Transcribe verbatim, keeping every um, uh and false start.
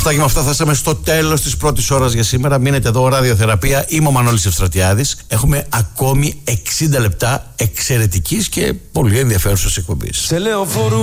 αυτά και με αυτά φτάσαμε στο τέλος της πρώτης ώρας για σήμερα. Μείνετε εδώ, ραδιοθεραπεία. Είμαι ο Μανώλης Ευστρατιάδης. Έχουμε ακόμη εξήντα λεπτά εξαιρετικής και πολύ ενδιαφέρουσας εκπομπής.